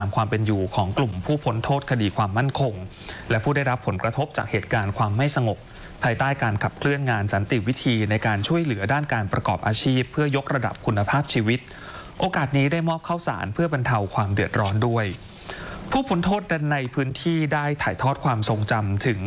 ความเป็นอยู่ของกลุ่มผู้พ้นโทษคดีความมั่นคงและผู้ได้รับผลกระทบจากเหตุการณ์ความไม่สงบภายใต้การขับเคลื่อนงานสันติวิธีในการช่วยเหลือด้านการประกอบอาชีพเพื่อยกระดับคุณภาพชีวิตโอกาสนี้ได้มอบข้าวสารเพื่อบรรเทาความเดือดร้อนด้วยผู้พ้นโทษในพื้นที่ได้ถ่ายทอดความทรงจำถึง